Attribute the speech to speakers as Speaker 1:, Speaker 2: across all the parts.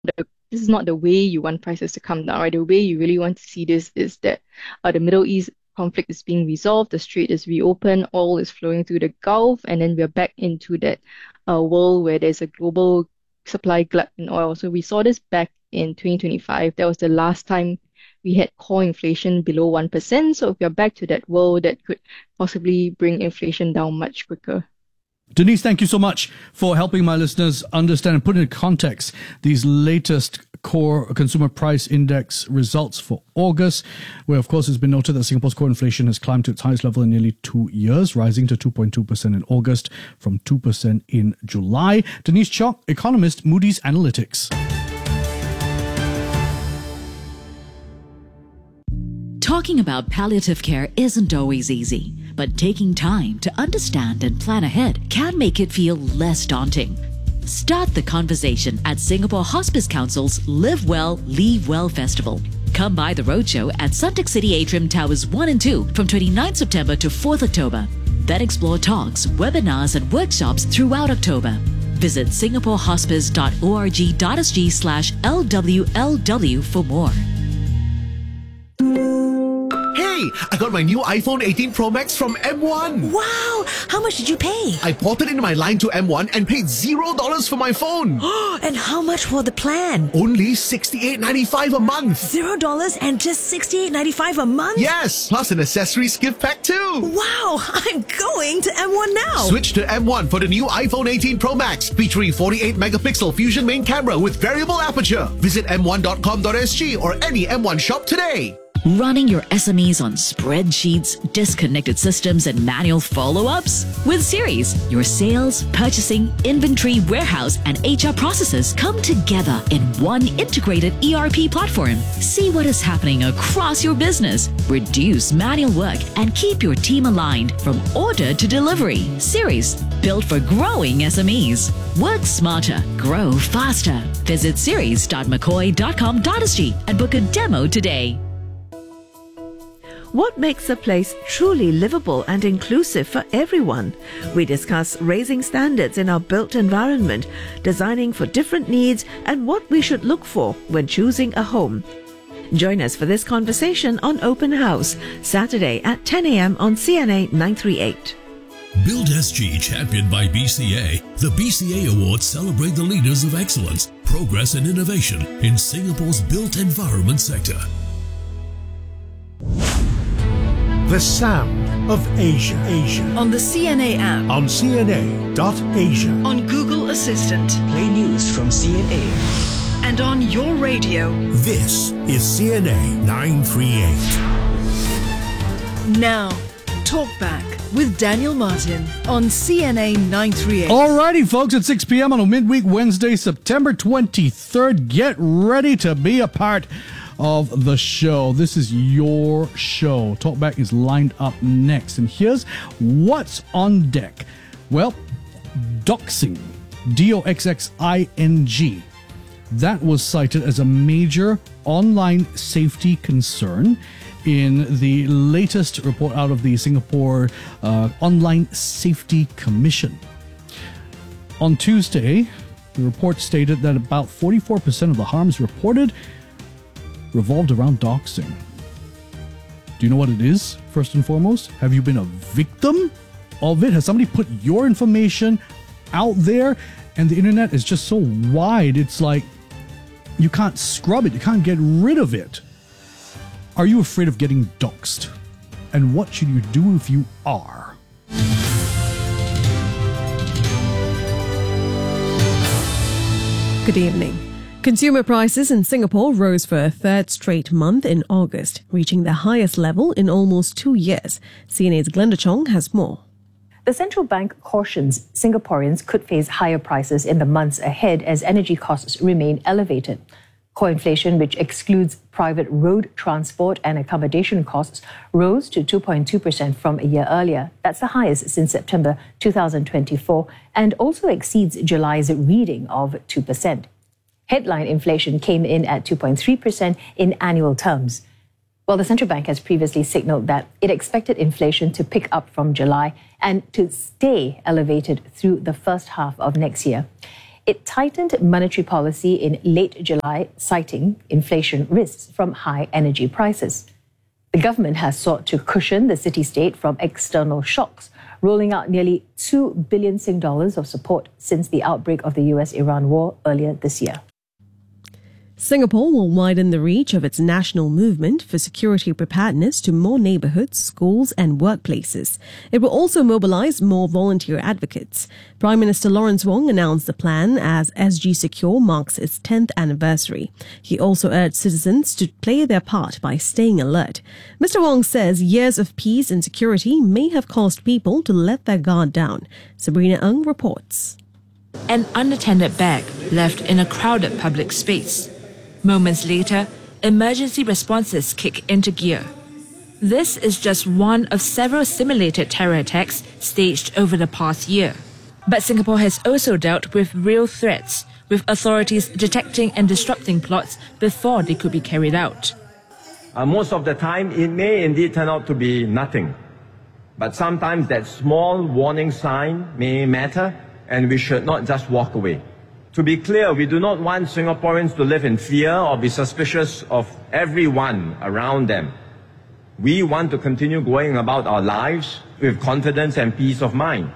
Speaker 1: this is not the way you want prices to come down, right? The way you really want to see this is that the Middle East conflict is being resolved, the strait is reopened, oil is flowing through the Gulf, and then we're back into that world where there's a global supply glut in oil. So we saw this back in 2025. That was the last time we had core inflation below 1%. So if we're back to that world, that could possibly bring inflation down much quicker.
Speaker 2: Denise, thank you so much for helping my listeners understand and put into context these latest core consumer price index results for August, where, of course, it's been noted that Singapore's core inflation has climbed to its highest level in nearly 2 years, rising to 2.2% in August from 2% in July. Denise Chok, economist, Moody's Analytics.
Speaker 3: Talking about palliative care isn't always easy, but taking time to understand and plan ahead can make it feel less daunting. Start the conversation at Singapore Hospice Council's Live Well, Leave Well Festival. Come by the roadshow at Suntec City Atrium Towers 1 and 2 from 29 September to 4th October. Then explore talks, webinars and workshops throughout October. Visit singaporehospice.org.sg/LWLW for more.
Speaker 4: Hey, I got my new iPhone 18 Pro Max from M1.
Speaker 5: Wow! How much did you pay?
Speaker 4: I ported in my line to M1 and paid $0 for my phone.
Speaker 5: And how much for the plan?
Speaker 4: Only $68.95 a month.
Speaker 5: $0 and just $68.95 a month?
Speaker 4: Yes, plus an accessories gift pack too.
Speaker 5: Wow! I'm going to M1 now.
Speaker 4: Switch to M1 for the new iPhone 18 Pro Max, featuring 48 megapixel Fusion main camera with variable aperture. Visit m1.com.sg or any M1 shop today.
Speaker 3: Running your SMEs on spreadsheets, disconnected systems, and manual follow-ups? With Series, your sales, purchasing, inventory, warehouse, and HR processes come together in one integrated ERP platform. See what is happening across your business, reduce manual work, and keep your team aligned from order to delivery. Series, built for growing SMEs. Work smarter, grow faster. Visit series.mccoy.com.sg and book a demo today.
Speaker 6: What makes a place truly livable and inclusive for everyone? We discuss raising standards in our built environment, designing for different needs, and what we should look for when choosing a home. Join us for this conversation on Open House, Saturday at 10 a.m. on CNA 938.
Speaker 7: Build SG, championed by BCA. The BCA Awards celebrate the leaders of excellence, progress and innovation in Singapore's built environment sector.
Speaker 8: The sound of Asia.
Speaker 9: On the CNA app.
Speaker 8: On CNA.Asia.
Speaker 9: On Google Assistant.
Speaker 10: Play news from CNA.
Speaker 9: And on your radio.
Speaker 8: This is CNA 938.
Speaker 9: Now, Talk Back with Daniel Martin on CNA 938.
Speaker 2: Alrighty, folks, at 6 p.m. on a midweek Wednesday, September 23rd. Get ready to be a part of the show. This is your show. Talkback is lined up next. And here's what's on deck. Well, doxing, DOXXING. That was cited as a major online safety concern in the latest report out of the Singapore Online Safety Commission. On Tuesday, the report stated that about 44% of the harms reported revolved around doxing. Do you know what it is, first and foremost? Have you been a victim of it? Has somebody put your information out there? And the internet is just so wide, it's like you can't scrub it, you can't get rid of it. Are you afraid of getting doxed? And what should you do if you are?
Speaker 11: Good evening. Consumer prices in Singapore rose for a third straight month in August, reaching the highest level in almost 2 years. CNA's Glenda Chong has more.
Speaker 12: The central bank cautions Singaporeans could face higher prices in the months ahead as energy costs remain elevated. Core inflation, which excludes private road transport and accommodation costs, rose to 2.2% from a year earlier. That's the highest since September 2024 and also exceeds July's reading of 2%. Headline inflation came in at 2.3% in annual terms. Well, the central bank has previously signaled that it expected inflation to pick up from July and to stay elevated through the first half of next year. It tightened monetary policy in late July, citing inflation risks from high energy prices. The government has sought to cushion the city-state from external shocks, rolling out nearly 2 billion Sing dollars of support since the outbreak of the US-Iran war earlier this year.
Speaker 11: Singapore will widen the reach of its national movement for security preparedness to more neighbourhoods, schools and workplaces. It will also mobilise more volunteer advocates. Prime Minister Lawrence Wong announced the plan as SG Secure marks its 10th anniversary. He also urged citizens to play their part by staying alert. Mr. Wong says years of peace and security may have caused people to let their guard down. Sabrina Ng reports.
Speaker 13: An unattended bag left in a crowded public space. Moments later, emergency responses kick into gear. This is just one of several simulated terror attacks staged over the past year. But Singapore has also dealt with real threats, with authorities detecting and disrupting plots before they could be carried out.
Speaker 14: Most of the time, it may indeed turn out to be nothing. But sometimes that small warning sign may matter, and we should not just walk away. To be clear, we do not want Singaporeans to live in fear or be suspicious of everyone around them. We want to continue going about our lives with confidence and peace of mind.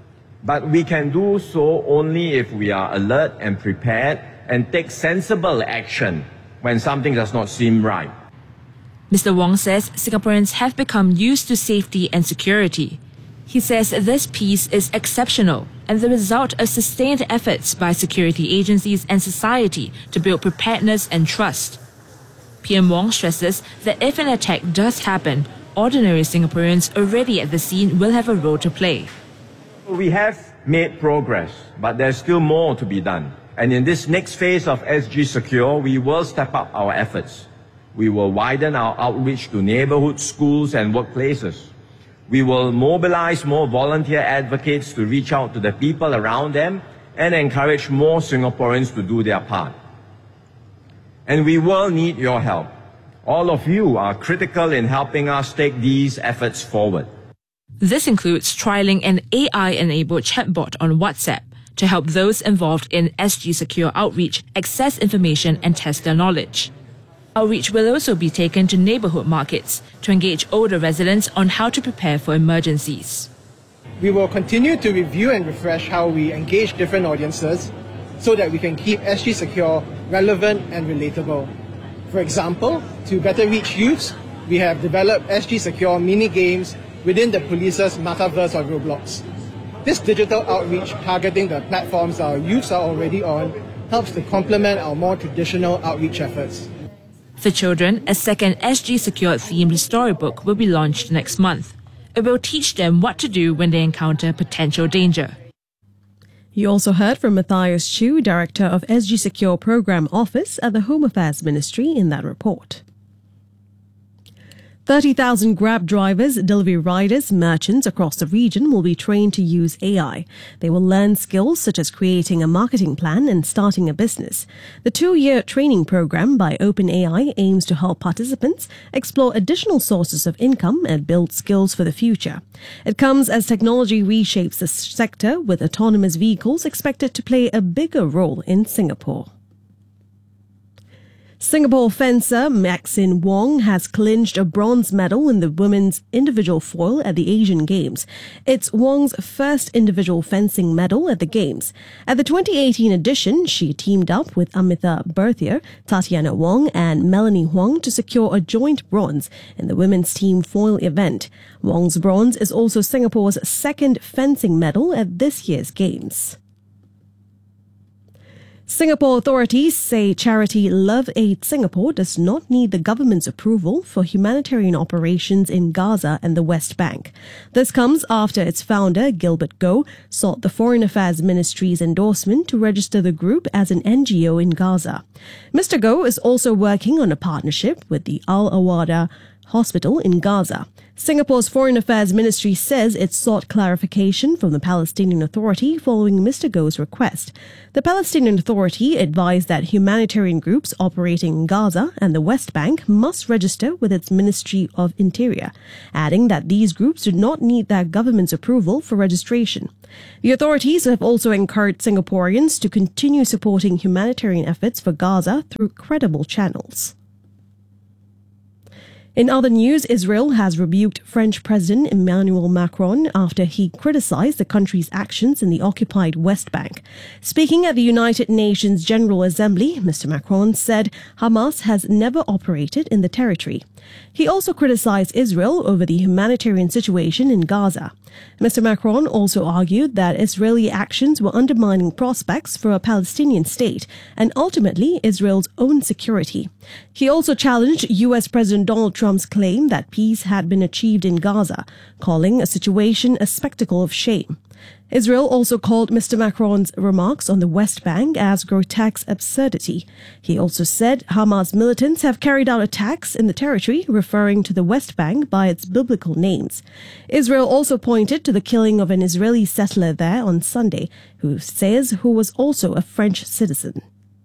Speaker 14: But we can do so only if we are alert and prepared and take sensible action when something does not seem right.
Speaker 13: Mr. Wong says Singaporeans have become used to safety and security. He says this peace is exceptional and the result of sustained efforts by security agencies and society to build preparedness and trust. PM Wong stresses that if an attack does happen, ordinary Singaporeans already at the scene will have a role to play.
Speaker 14: We have made progress, but there's still more to be done. And in this next phase of SG Secure, we will step up our efforts. We will widen our outreach to neighborhoods, schools and workplaces. We will mobilize more volunteer advocates to reach out to the people around them and encourage more Singaporeans to do their part. And we will need your help. All of you are critical in helping us take these efforts forward.
Speaker 13: This includes trialling an AI-enabled chatbot on WhatsApp to help those involved in SG Secure outreach access information and test their knowledge. Outreach will also be taken to neighbourhood markets to engage older residents on how to prepare for emergencies.
Speaker 15: We will continue to review and refresh how we engage different audiences so that we can keep SG Secure relevant and relatable. For example, to better reach youths, we have developed SG Secure mini games within the police's metaverse or Roblox. This digital outreach targeting the platforms our youths are already on helps to complement our more traditional outreach efforts.
Speaker 13: For children, a second SG Secure themed storybook will be launched next month. It will teach them what to do when they encounter potential danger.
Speaker 11: You also heard from Matthias Chu, Director of SG Secure Program Office at the Home Affairs Ministry in that report. 30,000 Grab drivers, delivery riders, merchants across the region will be trained to use AI. They will learn skills such as creating a marketing plan and starting a business. The 2-year training program by OpenAI aims to help participants explore additional sources of income and build skills for the future. It comes as technology reshapes the sector, with autonomous vehicles expected to play a bigger role in Singapore. Singapore fencer Maxine Wong has clinched a bronze medal in the women's individual foil at the Asian Games. It's Wong's first individual fencing medal at the Games. At the 2018 edition, she teamed up with Amitha Berthier, Tatiana Wong and Melanie Huang to secure a joint bronze in the women's team foil event. Wong's bronze is also Singapore's second fencing medal at this year's Games. Singapore authorities say charity Love Aid Singapore does not need the government's approval for humanitarian operations in Gaza and the West Bank. This comes after its founder, Gilbert Goh, sought the Foreign Affairs Ministry's endorsement to register the group as an NGO in Gaza. Mr. Goh is also working on a partnership with the Al Awada Hospital in Gaza. Singapore's Foreign Affairs Ministry says it sought clarification from the Palestinian Authority following Mr. Goh's request. The Palestinian Authority advised that humanitarian groups operating in Gaza and the West Bank must register with its Ministry of Interior, adding that these groups do not need their government's approval for registration. The authorities have also encouraged Singaporeans to continue supporting humanitarian efforts for Gaza through credible channels. In other news, Israel has rebuked French President Emmanuel Macron after he criticized the country's actions in the occupied West Bank. Speaking at the United Nations General Assembly, Mr. Macron said Hamas has never operated in the territory. He also criticized Israel over the humanitarian situation in Gaza. Mr. Macron also argued that Israeli actions were undermining prospects for a Palestinian state and ultimately Israel's own security. He also challenged U.S. President Donald Trump's claim that peace had been achieved in Gaza, calling a situation a spectacle of shame. Israel also called Mr. Macron's remarks on the West Bank as grotesque absurdity. He also said Hamas militants have carried out attacks in the territory, referring to the West Bank by its biblical names. Israel also pointed to the killing of an Israeli settler there on Sunday, who was also a French citizen.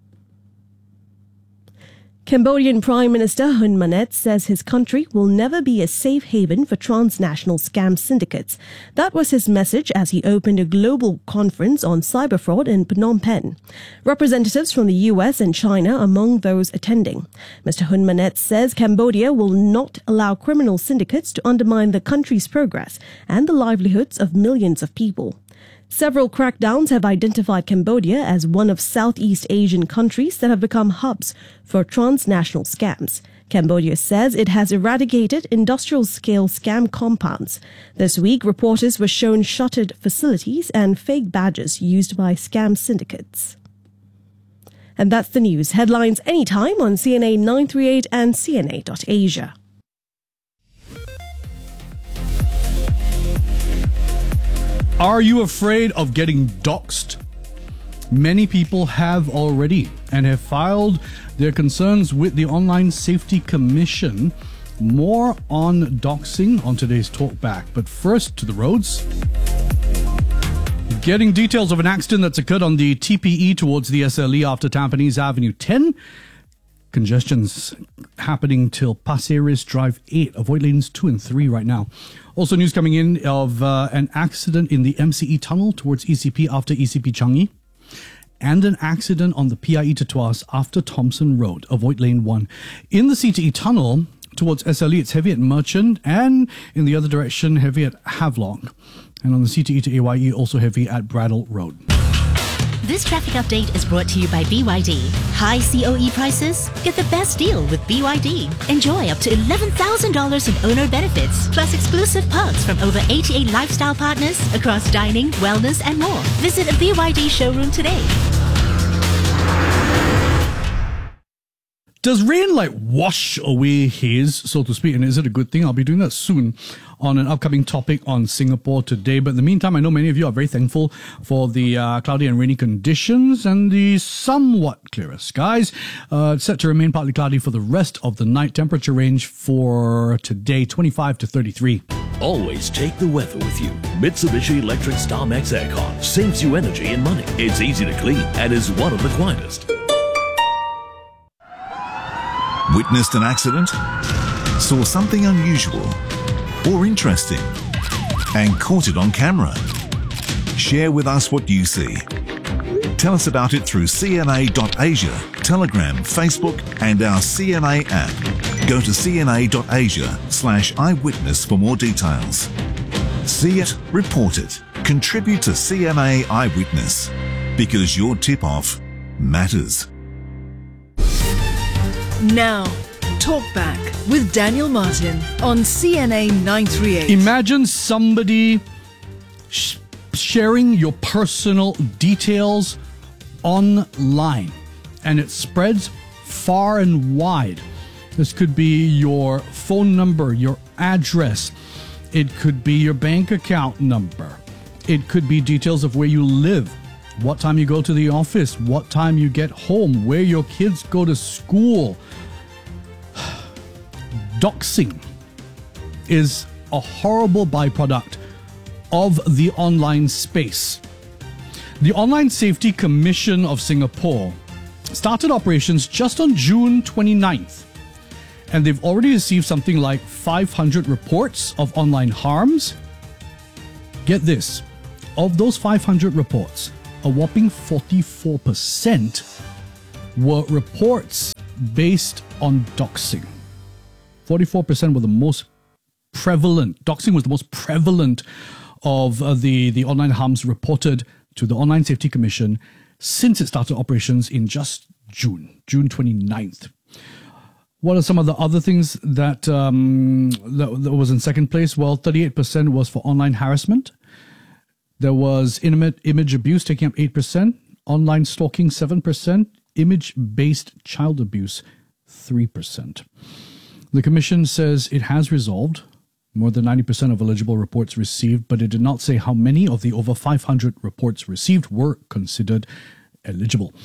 Speaker 11: Cambodian Prime Minister Hun Manet says his country will never be a safe haven for transnational scam syndicates. That was his message as he opened a global conference on cyber fraud in Phnom Penh. Representatives from the US and China among those attending. Mr. Hun Manet says Cambodia will not allow criminal syndicates to undermine the country's progress and the livelihoods of millions of people. Several crackdowns have identified Cambodia as one of Southeast Asian countries that have become hubs for transnational scams. Cambodia says it has eradicated industrial-scale scam compounds. This week, reporters were shown shuttered facilities and fake badges used by scam syndicates. And that's the news. Headlines anytime on CNA 938 and CNA.Asia.
Speaker 2: Are you afraid of getting doxxed? Many people have already and have filed their concerns with the Online Safety Commission. More on doxing on today's Talkback. But first, to the roads. Getting details of an accident that's occurred on the TPE towards the SLE after Tampines Avenue 10. Congestion's happening till Pasir Ris Drive 8. Avoid lanes 2 and 3 right now. Also news coming in of an accident in the MCE tunnel towards ECP after ECP Changi. And an accident on the PIE to Tuas after Thompson Road. Avoid lane 1. In the CTE tunnel towards SLE, it's heavy at Merchant, and in the other direction, heavy at Havelock. And on the CTE to AYE, also heavy at Bradle Road.
Speaker 16: This traffic update is brought to you by BYD. High COE prices? Get the best deal with BYD. Enjoy up to $11,000 in owner benefits, plus exclusive perks from over 88 lifestyle partners across dining, wellness, and more. Visit a BYD showroom today.
Speaker 2: Does rain wash away haze, so to speak, and is it a good thing? I'll be doing that soon on an upcoming topic on Singapore today. But in the meantime, I know many of you are very thankful for the cloudy and rainy conditions and the somewhat clearer skies. Set to remain partly cloudy for the rest of the night. Temperature range for today, 25 to 33.
Speaker 7: Always take the weather with you. Mitsubishi Electric StarMax Aircon saves you energy and money. It's easy to clean and is one of the quietest.
Speaker 17: Witnessed an accident? Saw something unusual or interesting and caught it on camera? Share with us what you see. Tell us about it through CNA.Asia, Telegram, Facebook and our CNA app. Go to cna.asia/eyewitness for more details. See it, report it, contribute to CNA Eyewitness, because your tip-off matters.
Speaker 9: Now, Talkback with Daniel Martin on CNA 938.
Speaker 2: Imagine somebody sharing your personal details online and it spreads far and wide. This could be your phone number, your address. It could be your bank account number. It could be details of where you live, what time you go to the office, what time you get home, where your kids go to school. Doxing is a horrible byproduct of the online space. The Online Safety Commission of Singapore started operations just on June 29th, and they've already received something like 500 reports of online harms. Get this, of those 500 reports, a whopping 44% were reports based on doxing. 44% were the most prevalent. Doxing was the most prevalent of the online harms reported to the Online Safety Commission since it started operations in just June 29th. What are some of the other things that that was in second place? Well, 38% was for online harassment. There was image abuse taking up 8%, online stalking 7%, image-based child abuse 3%. The Commission says it has resolved more than 90% of eligible reports received, but it did not say how many of the over 500 reports received were considered eligible.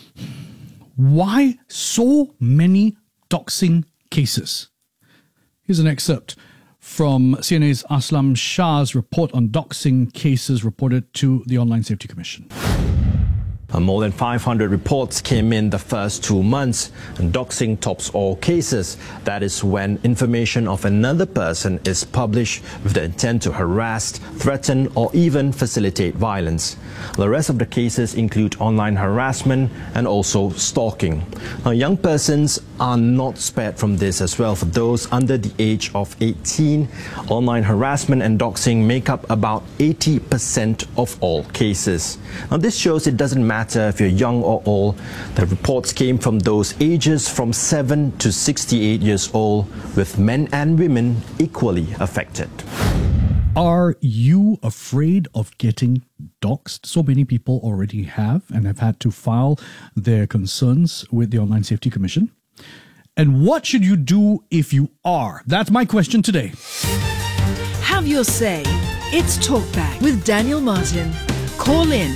Speaker 2: Why so many doxing cases? Here's an excerpt from CNA's Aslam Shah's report on doxing cases reported to the Online Safety Commission.
Speaker 18: More than 500 reports came in the first 2 months, and doxing tops all cases. That is when information of another person is published with the intent to harass, threaten, or even facilitate violence. The rest of the cases include online harassment and also stalking. Now, young persons are not spared from this as well. For those under the age of 18, online harassment and doxing make up about 80% of all cases. Now, this shows it doesn't matter if you're young or old. The reports came from those ages from 7 to 68 years old, with men and women equally affected.
Speaker 2: Are you afraid of getting doxed? So many people already have and have had to file their concerns with the Online Safety Commission. And what should you do if you are? That's my question today.
Speaker 9: Have your say. It's Talkback with Daniel Martin. Call in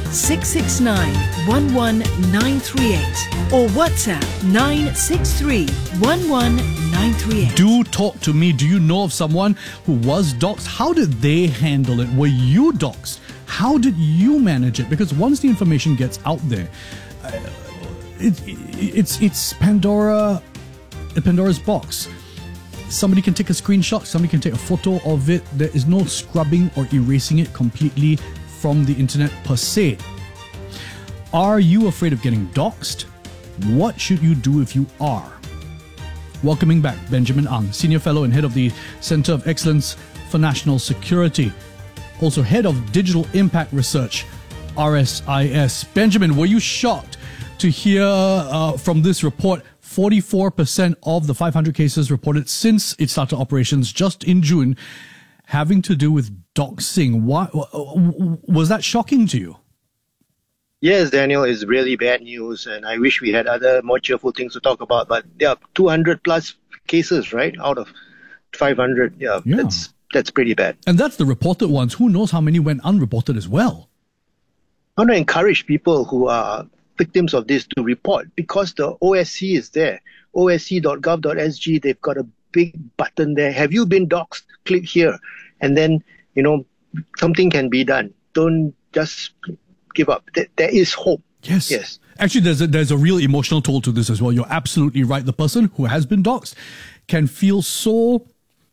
Speaker 9: 669-11938 or WhatsApp 963-11938.
Speaker 2: Do talk to me. Do you know of someone who was doxed? How did they handle it? Were you doxed? How did you manage it? Because once the information gets out there, it's Pandora's box. Somebody can take a screenshot, somebody can take a photo of it. There is no scrubbing or erasing it completely from the internet per se. Are you afraid of getting doxed? What should you do if you are? Welcoming back Benjamin Ang, Senior Fellow and Head of the Centre of Excellence for National Security, also Head of Digital Impact Research, RSIS. Benjamin, were you shocked to hear from this report 44% of the 500 cases reported since it started operations just in June having to do with doxing? Why was that shocking to you?
Speaker 19: Yes, Daniel, it's really bad news, and I wish we had other more cheerful things to talk about. But there are 200 plus cases, right, out of 500. Yeah. That's pretty bad.
Speaker 2: And that's the reported ones. Who knows how many went unreported as well?
Speaker 19: I want to encourage people who are victims of this to report, because the OSC is there. OSC.gov.sg, they've got a big button there. Have you been doxed? Click here. And then, something can be done. Don't just give up. There is hope.
Speaker 2: Yes. Actually, there's a real emotional toll to this as well. You're absolutely right. The person who has been doxed can feel so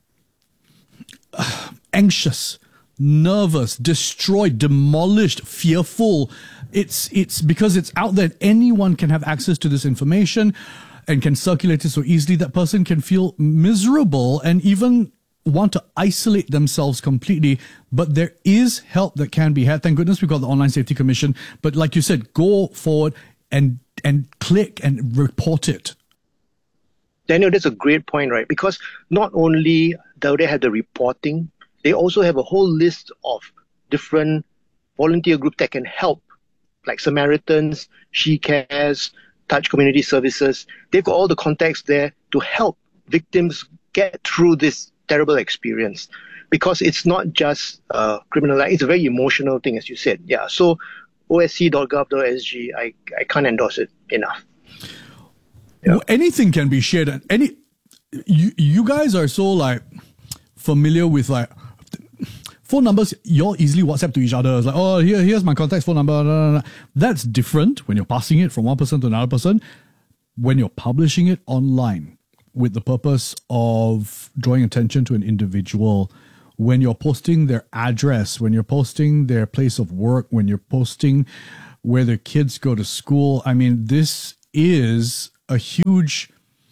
Speaker 2: anxious, nervous, destroyed, demolished, fearful. It's because it's out there. Anyone can have access to this information and can circulate it so easily. That person can feel miserable and even want to isolate themselves completely. But there is help that can be had. Thank goodness we've got the Online Safety Commission. But like you said, go forward and click and report it.
Speaker 19: Daniel, that's a great point, right? Because not only do they have the reporting, they also have a whole list of different volunteer groups that can help, like Samaritans, She Cares, Touch Community Services. They've got all the contacts there to help victims get through this terrible experience. Because it's not just criminal, it's a very emotional thing, as you said. Yeah, so osc.gov.sg, I can't endorse it enough.
Speaker 2: Yeah. Well, anything can be shared. You guys are so familiar with like phone numbers, you'll easily WhatsApp to each other. It's like, oh, here's my contact phone number. That's different when you're passing it from one person to another person. When you're publishing it online with the purpose of drawing attention to an individual, when you're posting their address, when you're posting their place of work, when you're posting where their kids go to school, I mean, this is a huge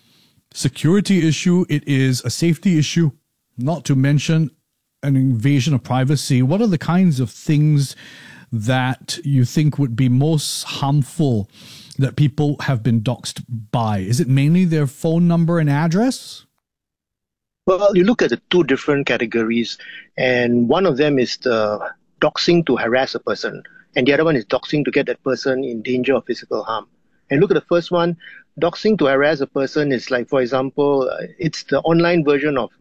Speaker 2: security issue. It is a safety issue, not to mention an invasion of privacy. What are the kinds of things that you think would be most harmful that people have been doxed by? Is it mainly their phone number and address?
Speaker 19: Well, you look at the two different categories, and one of them is the doxing to harass a person, and the other one is doxing to get that person in danger of physical harm. And look at the first one, doxing to harass a person is like, for example, it's the online version of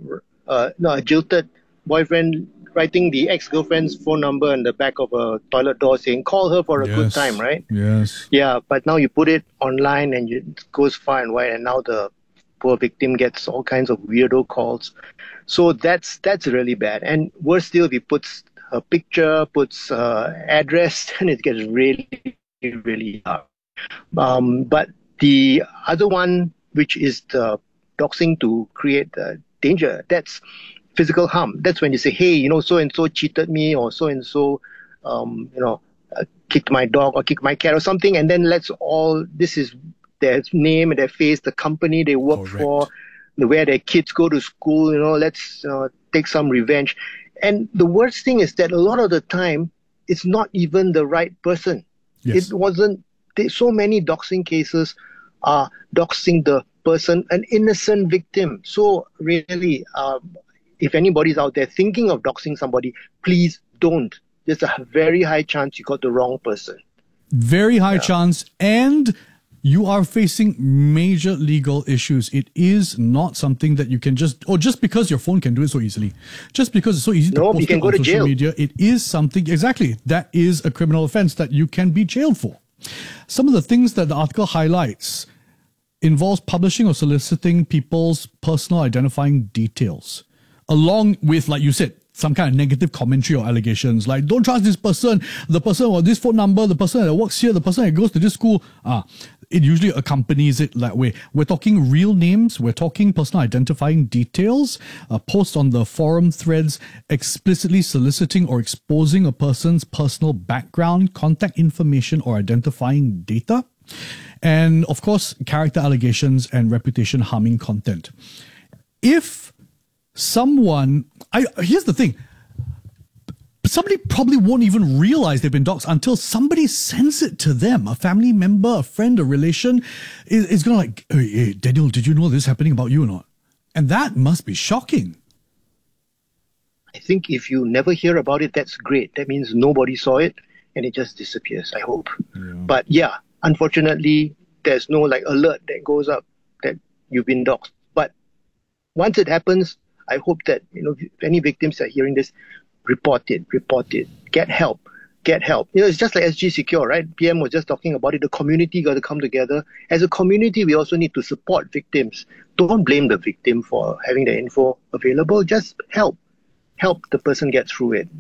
Speaker 19: a jilted boyfriend writing the ex-girlfriend's phone number on the back of a toilet door saying, call her for a good time, right?
Speaker 2: Yes.
Speaker 19: Yeah, but now you put it online and it goes far and wide, and now the poor victim gets all kinds of weirdo calls. So that's really bad. And worse still, if he puts a picture, puts address, then it gets really, really hard. But the other one, which is the doxing to create danger, that's physical harm. That's when you say, hey, so-and-so cheated me, or so-and-so, kicked my dog or kicked my cat or something. And then this is their name and their face, the company they work for, where their kids go to school, let's take some revenge. And the worst thing is that a lot of the time, it's not even the right person.
Speaker 2: Yes.
Speaker 19: It wasn't, so many doxing cases are doxing the person, an innocent victim. So really, if anybody's out there thinking of doxing somebody, please don't. There's a very high chance you got the wrong person.
Speaker 2: Very high chance, and you are facing major legal issues. It is not something that you can just because your phone can do it so easily, just because it's so easy to post it on social media, it is something, exactly, that is a criminal offense that you can be jailed for. Some of the things that the article highlights involves publishing or soliciting people's personal identifying details, along with, like you said, some kind of negative commentary or allegations, like don't trust this person, the person or this phone number, the person that works here, the person that goes to this school. It usually accompanies it that way. We're talking real names, we're talking personal identifying details, posts on the forum threads explicitly soliciting or exposing a person's personal background, contact information, or identifying data. And of course, character allegations and reputation harming content. If someone, here's the thing, somebody probably won't even realize they've been doxxed until somebody sends it to them. A family member, a friend, a relation is going to like, hey, Daniel, did you know this is happening about you or not? And that must be shocking.
Speaker 19: I think if you never hear about it, that's great. That means nobody saw it and it just disappears, I hope. Yeah. But yeah, unfortunately, there's no like alert that goes up that you've been doxxed. But once it happens, I hope that, if any victims are hearing this, report it, get help. It's just like SG Secure, right? PM was just talking about it. The community got to come together. As a community, we also need to support victims. Don't blame the victim for having the info available. Just help the person get through it.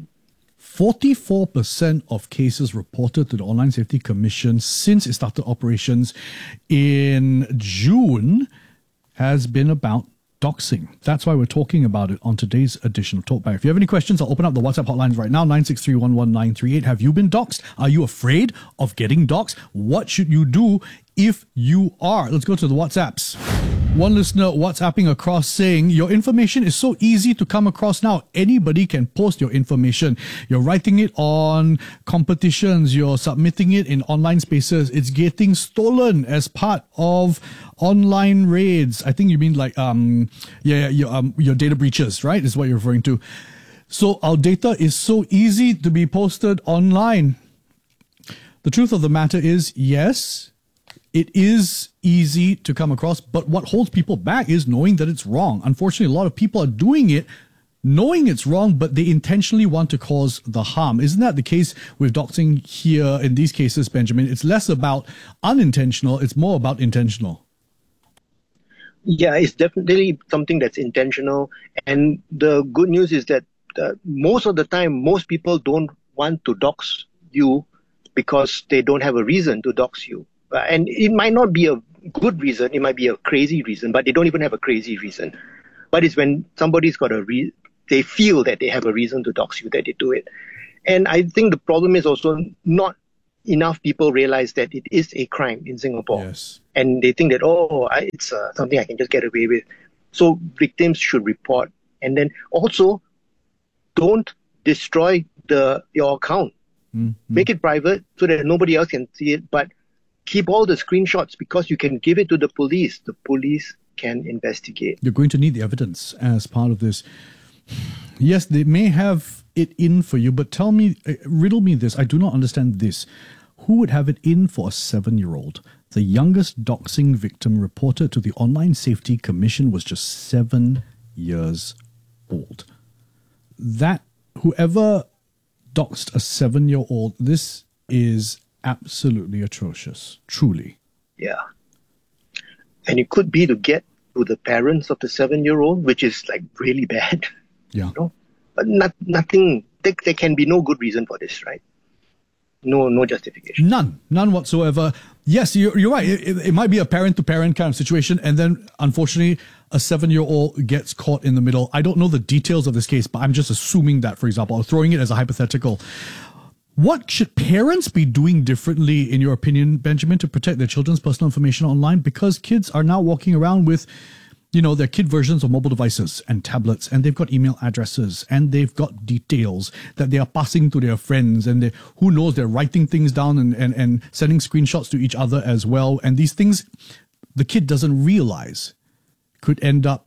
Speaker 2: 44% of cases reported to the Online Safety Commission since it started operations in June has been about doxing. That's why we're talking about it on today's edition of Talkback. If you have any questions, I'll open up the WhatsApp hotlines right now, 963-11938. Have you been doxed? Are you afraid of getting doxed? What should you do if you are? Let's go to the WhatsApps. One listener WhatsApping across saying, your information is so easy to come across now. Anybody can post your information. You're writing it on competitions. You're submitting it in online spaces. It's getting stolen as part of online raids. I think you mean like, your data breaches, right? Is what you're referring to. So our data is so easy to be posted online. The truth of the matter is, yes, it is easy to come across, but what holds people back is knowing that it's wrong. Unfortunately, a lot of people are doing it knowing it's wrong, but they intentionally want to cause the harm. Isn't that the case with doxing here in these cases, Benjamin? It's less about unintentional, it's more about intentional.
Speaker 19: Yeah, it's definitely something that's intentional. And the good news is that most of the time, most people don't want to dox you because they don't have a reason to dox you. And it might not be a good reason, it might be a crazy reason, but they don't even have a crazy reason. But it's when somebody's got they feel that they have a reason to dox you that they do it. And I think the problem is also not enough people realize that it is a crime in Singapore.
Speaker 2: Yes.
Speaker 19: And they think that, it's something I can just get away with. So victims should report. And then also, don't destroy your account.
Speaker 2: Mm-hmm.
Speaker 19: Make it private so that nobody else can see it. But keep all the screenshots because you can give it to the police. The police can investigate.
Speaker 2: You're going to need the evidence as part of this. Yes, they may have it in for you, but tell me, riddle me this. I do not understand this. Who would have it in for a 7-year-old? The youngest doxing victim reported to the Online Safety Commission was just 7 years old. That, whoever doxed a 7-year-old, this is absolutely atrocious. Truly.
Speaker 19: Yeah. And it could be to get to the parents of the 7-year-old, which is like really bad.
Speaker 2: Yeah.
Speaker 19: You know? But nothing, there can be no good reason for this, right? No justification.
Speaker 2: None whatsoever. Yes, you're right. It might be a parent-to-parent kind of situation, and then, unfortunately, a 7-year-old gets caught in the middle. I don't know the details of this case, but I'm just assuming that, for example, or throwing it as a hypothetical. What should parents be doing differently, in your opinion, Benjamin, to protect their children's personal information online? Because kids are now walking around with, their kid versions of mobile devices and tablets, and they've got email addresses, and they've got details that they are passing to their friends, and who knows, they're writing things down and sending screenshots to each other as well. And these things, the kid doesn't realize could end up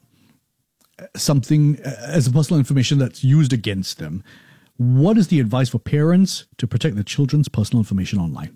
Speaker 2: something as personal information that's used against them. What is the advice for parents to protect their children's personal information online?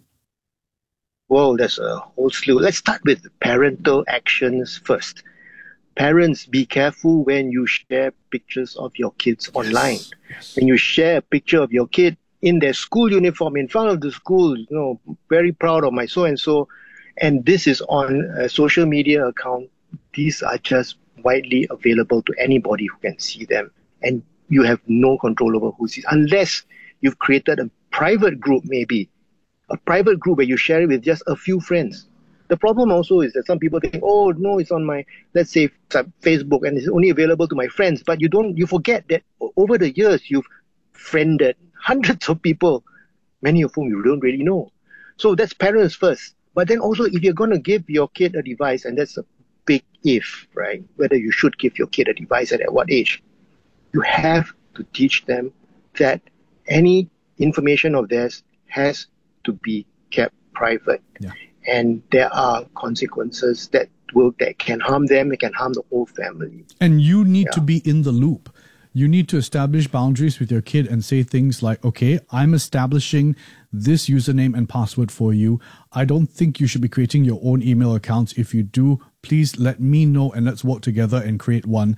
Speaker 19: Well, there's a whole slew. Let's start with parental actions first. Parents, be careful when you share pictures of your kids online. Yes. When you share a picture of your kid in their school uniform in front of the school, very proud of my so-and-so, and this is on a social media account, these are just widely available to anybody who can see them. And you have no control over who sees, unless you've created a private group, maybe. A private group where you share it with just a few friends. The problem also is that some people think, oh, no, it's on my, let's say, Facebook, and it's only available to my friends. But you forget that over the years, you've friended hundreds of people, many of whom you don't really know. So that's parents first. But then also, if you're going to give your kid a device, and that's a big if, right? Whether you should give your kid a device and at what age, you have to teach them that any information of theirs has to be kept private.
Speaker 2: Yeah.
Speaker 19: And there are consequences that can harm them, it can harm the whole family.
Speaker 2: And you need to be in the loop. You need to establish boundaries with your kid and say things like, okay, I'm establishing this username and password for you. I don't think you should be creating your own email accounts. If you do, please let me know and let's work together and create one,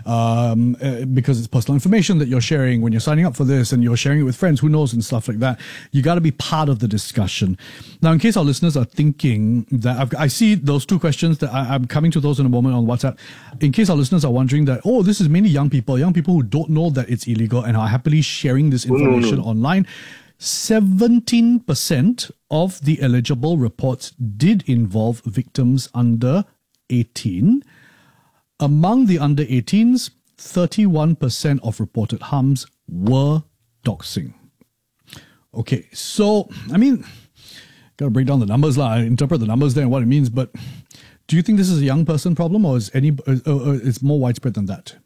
Speaker 2: because it's personal information that you're sharing when you're signing up for this, and you're sharing it with friends, who knows, and stuff like that. You got to be part of the discussion. Now, in case our listeners are thinking that I see those two questions that I'm coming to those in a moment on WhatsApp. In case our listeners are wondering that, this is mainly young people who don't know that it's illegal and are happily sharing this information online. 17% of the eligible reports did involve victims under 18. Among the under 18s, 31% of reported harms were doxing. Okay, so, gotta break down the numbers, interpret the numbers there and what it means, but do you think this is a young person problem, or is it's more widespread than that?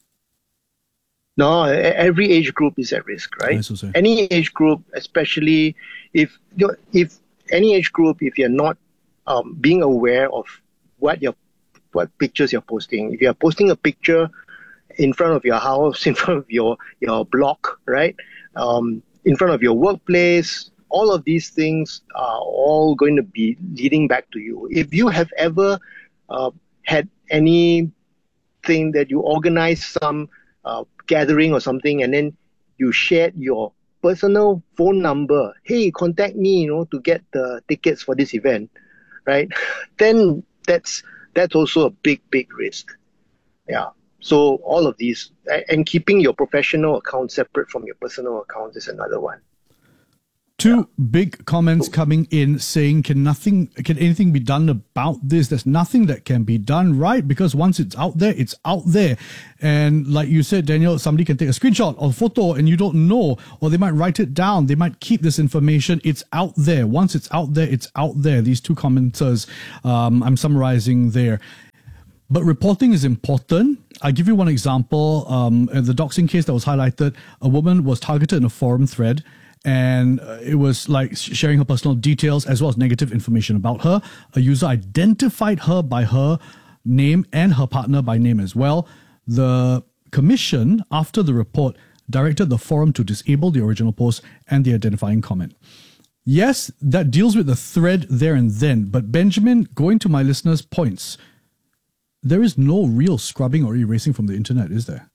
Speaker 19: No, every age group is at risk, right? Any age group, especially if any age group, if you're not being aware of what pictures you're posting. If you're posting a picture in front of your house, in front of your block, right? In front of your workplace, all of these things are all going to be leading back to you. If you have ever had anything that you organized some gathering or something, and then you shared your personal phone number, hey, contact me, to get the tickets for this event, right? Then that's that's also a big risk. Yeah. So all of these, and keeping your professional account separate from your personal account is another one.
Speaker 2: Two big comments coming in saying, can anything be done about this? There's nothing that can be done, right? Because once it's out there, it's out there. And like you said, Daniel, somebody can take a screenshot or a photo and you don't know, or they might write it down. They might keep this information. It's out there. Once it's out there, it's out there. These two commenters, I'm summarizing there. But reporting is important. I'll give you one example. In the doxing case that was highlighted, a woman was targeted in a forum thread, and it was like sharing her personal details as well as negative information about her. A user identified her by her name and her partner by name as well. The commission, after the report, directed the forum to disable the original post and the identifying comment. Yes, that deals with the thread there and then, but Benjamin, going to my listeners' points, there is no real scrubbing or erasing from the internet, is there?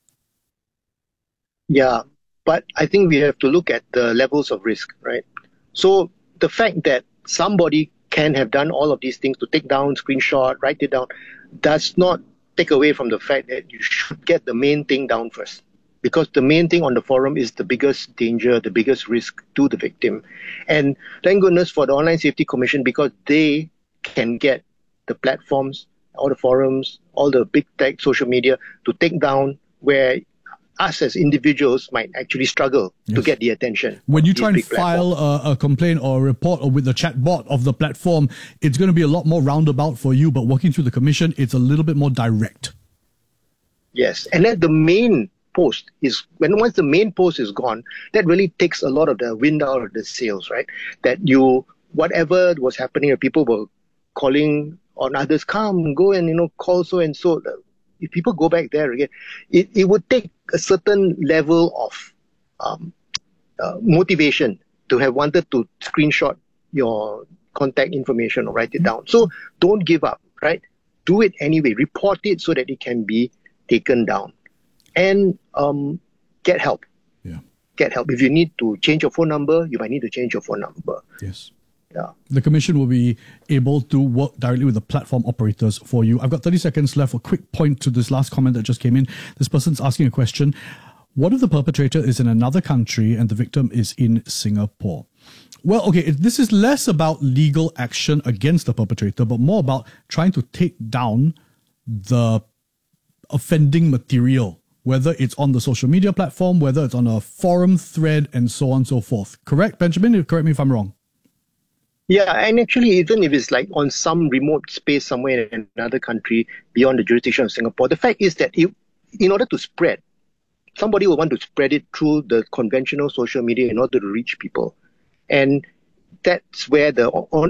Speaker 19: Yeah, but I think we have to look at the levels of risk, right? So the fact that somebody can have done all of these things to take down, screenshot, write it down, does not take away from the fact that you should get the main thing down first. Because the main thing on the forum is the biggest danger, the biggest risk to the victim. And thank goodness for the Online Safety Commission, because they can get the platforms, all the forums, all the big tech social media to take down where us as individuals might actually struggle to get the attention.
Speaker 2: When you try and file a complaint or a report or with the chat bot of the platform, it's going to be a lot more roundabout for you, but working through the commission, it's a little bit more direct.
Speaker 19: Yes, and then the main post is, once the main post is gone, that really takes a lot of the wind out of the sails, right? That whatever was happening, people were calling on others, come, go and, call so and so. If people go back there again, it would take a certain level of motivation to have wanted to screenshot your contact information or write it down. So don't give up, right? Do it anyway. Report it so that it can be taken down. And get help.
Speaker 2: Yeah.
Speaker 19: Get help. If you need to change your phone number, you might need to change your phone number.
Speaker 2: Yes.
Speaker 19: Yeah.
Speaker 2: The commission will be able to work directly with the platform operators for you. I've got 30 seconds left. A quick point to this last comment that just came in. This person's asking a question. What if the perpetrator is in another country and the victim is in Singapore? Well, okay, this is less about legal action against the perpetrator, but more about trying to take down the offending material, whether it's on the social media platform, whether it's on a forum thread, and so on and so forth. Correct, Benjamin? Correct me if I'm wrong.
Speaker 19: Yeah, and actually, even if it's like on some remote space somewhere in another country beyond the jurisdiction of Singapore, the fact is that in order to spread, somebody will want to spread it through the conventional social media in order to reach people. And that's where the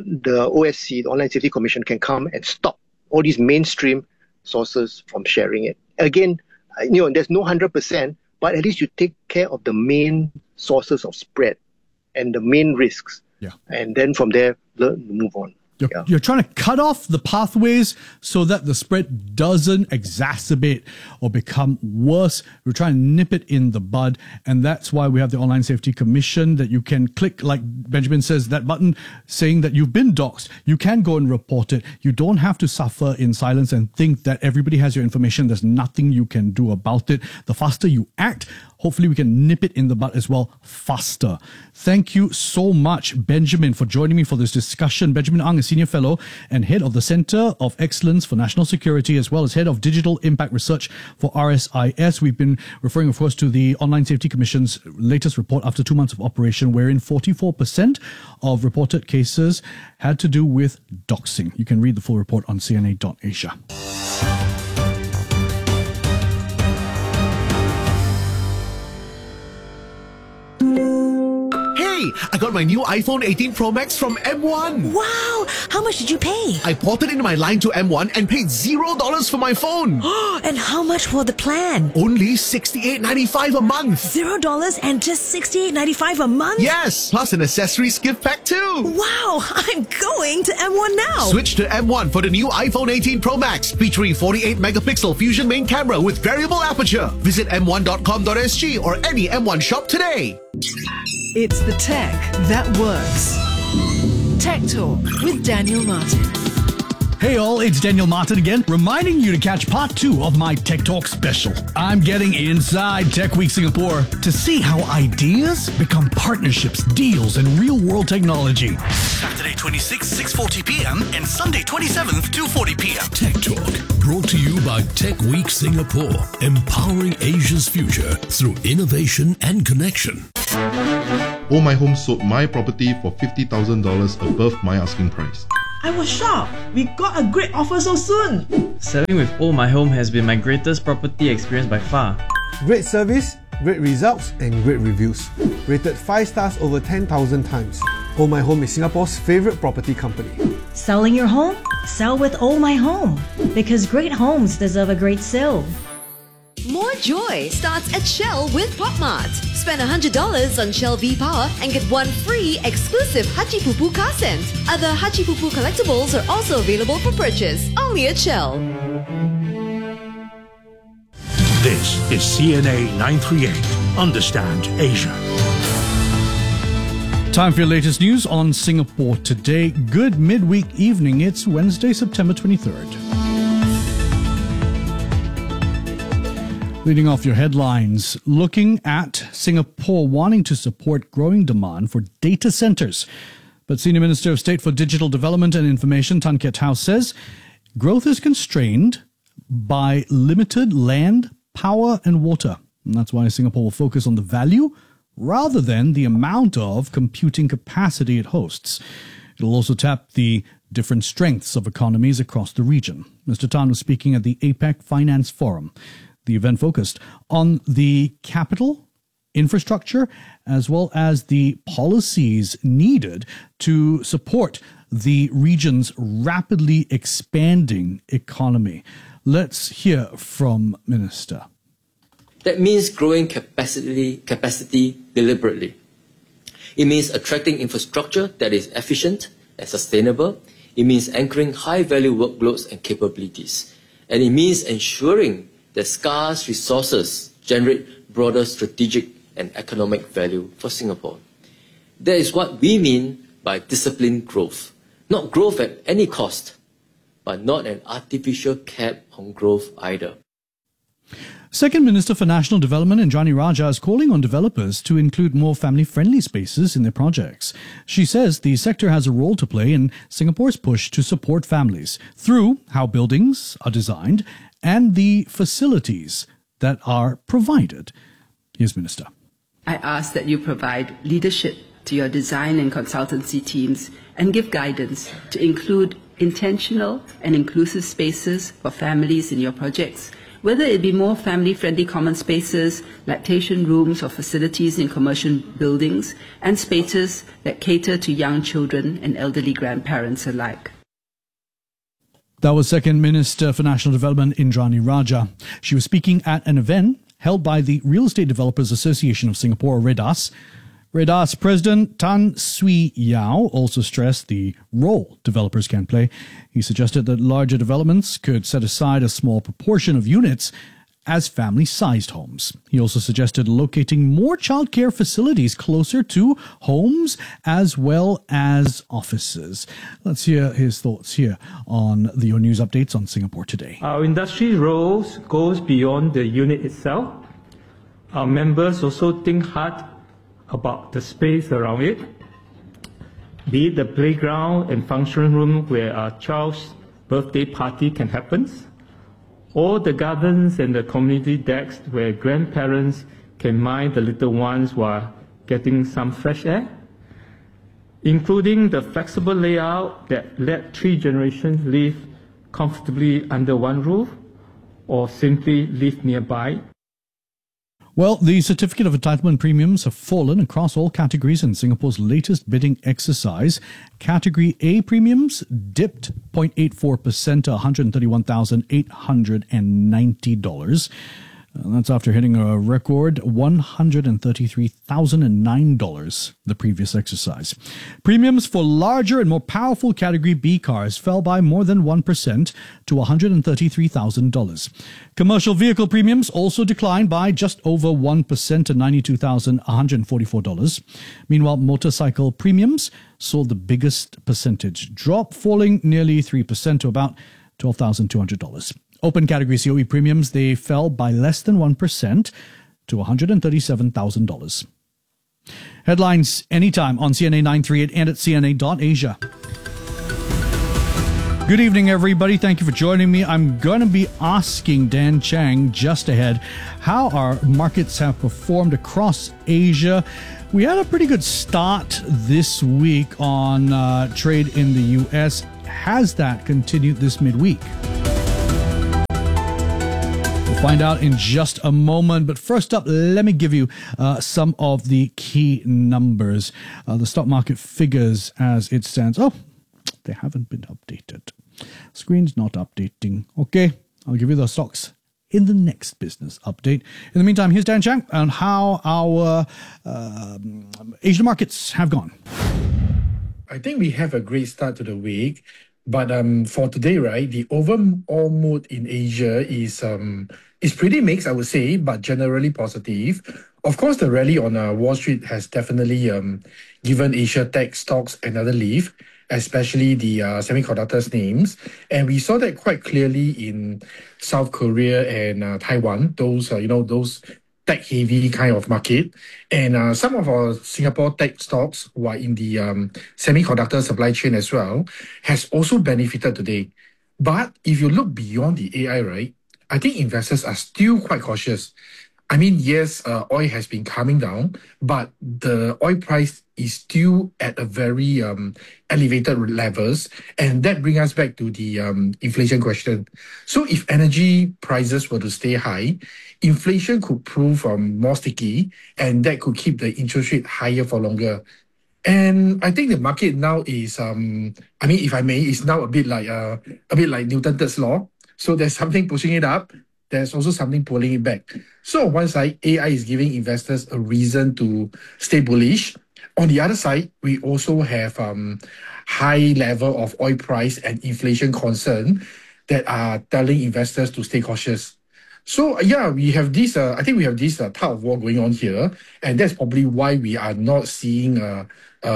Speaker 19: OSC, the Online Safety Commission, can come and stop all these mainstream sources from sharing it. Again, there's no 100%, but at least you take care of the main sources of spread and the main risks.
Speaker 2: Yeah.
Speaker 19: And then from there, move on.
Speaker 2: You're trying to cut off the pathways so that the spread doesn't exacerbate or become worse. We're trying to nip it in the bud. And that's why we have the Online Safety Commission that you can click, like Benjamin says, that button saying that you've been doxed. You can go and report it. You don't have to suffer in silence and think that everybody has your information. There's nothing you can do about it. The faster you act, hopefully we can nip it in the bud as well faster. Thank you so much, Benjamin, for joining me for this discussion. Benjamin Ang is Senior Fellow and Head of the Center of Excellence for National Security, as well as Head of Digital Impact Research for RSIS. We've been referring, of course, to the Online Safety Commission's latest report after 2 months of operation, wherein 44% of reported cases had to do with doxing. You can read the full report on CNA.Asia.
Speaker 4: I got my new iPhone 18 Pro Max from M1.
Speaker 5: Wow! How much did you pay?
Speaker 4: I ported into my line to M1 and paid $0 for my phone.
Speaker 5: And how much for the plan?
Speaker 4: Only $68.95 a month.
Speaker 5: $0 and just $68.95 a month?
Speaker 4: Yes, plus an accessories gift pack too.
Speaker 5: Wow! I'm going to M1 now.
Speaker 4: Switch to M1 for the new iPhone 18 Pro Max, featuring 48-megapixel Fusion main camera with variable aperture. Visit m1.com.sg or any M1 shop today.
Speaker 9: It's the tech that works. Tech Talk with Daniel Martin.
Speaker 2: Hey all, it's Daniel Martin again, reminding you to catch part 2 of my Tech Talk special. I'm getting inside Tech Week Singapore to see how ideas become partnerships, deals, and real-world technology.
Speaker 20: Saturday 26th, 6:40 p.m. and Sunday 27th, 2:40 p.m.
Speaker 7: Tech Talk, brought to you by Tech Week Singapore, empowering Asia's future through innovation and connection.
Speaker 21: Oh My Home sold my property for $50,000 above my asking price.
Speaker 22: I was shocked. We got a great offer so soon.
Speaker 23: Selling with Oh My Home has been my greatest property experience by far.
Speaker 24: Great service, great results, and great reviews. Rated 5 stars over 10,000 times. Oh My Home is Singapore's favourite property company.
Speaker 25: Selling your home? Sell with Oh My Home. Because great homes deserve a great sale.
Speaker 26: More joy starts at Shell with PopMart. Spend $100 on Shell V-Power and get one free exclusive Hachi Pupu car scent. Other Hachi Pupu collectibles are also available for purchase, only at Shell.
Speaker 8: This is CNA 938. Understand Asia.
Speaker 2: Time for your latest news on Singapore Today. Good midweek evening. It's Wednesday, September 23rd. Leading off your headlines, looking at Singapore wanting to support growing demand for data centers. But Senior Minister of State for Digital Development and Information, Tan Kiat Tao, says growth is constrained by limited land, power and water. And that's why Singapore will focus on the value rather than the amount of computing capacity it hosts. It'll also tap the different strengths of economies across the region. Mr. Tan was speaking at the APEC Finance Forum. The event focused on the capital, infrastructure, as well as the policies needed to support the region's rapidly expanding economy. Let's hear from Minister.
Speaker 27: That means growing capacity deliberately. It means attracting infrastructure that is efficient and sustainable. It means anchoring high-value workloads and capabilities. And it means ensuring that scarce resources generate broader strategic and economic value for Singapore. That is what we mean by disciplined growth. Not growth at any cost, but not an artificial cap on growth either.
Speaker 2: Second Minister for National Development, Indranee Rajah, is calling on developers to include more family-friendly spaces in their projects. She says the sector has a role to play in Singapore's push to support families through how buildings are designed and the facilities that are provided. Here's Minister.
Speaker 28: I ask that you provide leadership to your design and consultancy teams and give guidance to include intentional and inclusive spaces for families in your projects, whether it be more family-friendly common spaces, lactation rooms or facilities in commercial buildings, and spaces that cater to young children and elderly grandparents alike.
Speaker 2: That was Second Minister for National Development, Indranee Rajah. She was speaking at an event held by the Real Estate Developers Association of Singapore, REDAS. REDAS President Tan Swee Yao also stressed the role developers can play. He suggested that larger developments could set aside a small proportion of units as family-sized homes. He also suggested locating more childcare facilities closer to homes as well as offices. Let's hear his thoughts here on the Your News Updates on Singapore Today.
Speaker 29: Our industry roles goes beyond the unit itself. Our members also think hard about the space around it, be it the playground and function room where a child's birthday party can happen, or the gardens and the community decks where grandparents can mind the little ones while getting some fresh air, including the flexible layout that let 3 generations live comfortably under one roof or simply live nearby.
Speaker 2: Well, the certificate of entitlement premiums have fallen across all categories in Singapore's latest bidding exercise. Category A premiums dipped 0.84% to $131,890. And that's after hitting a record $133,009 the previous exercise. Premiums for larger and more powerful Category B cars fell by more than 1% to $133,000. Commercial vehicle premiums also declined by just over 1% to $92,144. Meanwhile, motorcycle premiums saw the biggest percentage drop, falling nearly 3% to about $12,200. Open category COE premiums, they fell by less than 1% to $137,000. Headlines anytime on CNA 938 and at CNA.Asia. Good evening, everybody. Thank you for joining me. I'm going to be asking Dan Chang just ahead how our markets have performed across Asia. We had a pretty good start this week on trade in the U.S. Has that continued this midweek? Find out in just a moment. But first up, let me give you some of the key numbers. The stock market figures as it stands. Oh, they haven't been updated. Screen's not updating. Okay, I'll give you the stocks in the next business update. In the meantime, here's Dan Chang on how our Asian markets have gone.
Speaker 1: I think we have a great start to the week. But for today, right, the overall mood in Asia is pretty mixed, I would say, but generally positive. Of course, the rally on Wall Street has definitely given Asia tech stocks another lift, especially the semiconductors names. And we saw that quite clearly in South Korea and Taiwan, those tech-heavy kind of market. And some of our Singapore tech stocks who are in the semiconductor supply chain as well has also benefited today. But if you look beyond the AI, right, I think investors are still quite cautious. I mean, yes, oil has been coming down, but the oil price is still at a very elevated levels. And that brings us back to the inflation question. So if energy prices were to stay high, inflation could prove more sticky, and that could keep the interest rate higher for longer. And I think the market now is, if I may, is now a bit like Newton's third law. So there's something pushing it up. There's also something pulling it back. So on one side, AI is giving investors a reason to stay bullish. On the other side, we also have high level of oil price and inflation concern that are telling investors to stay cautious. So yeah, we have this, I think we have this tug of war going on here. And that's probably why we are not seeing a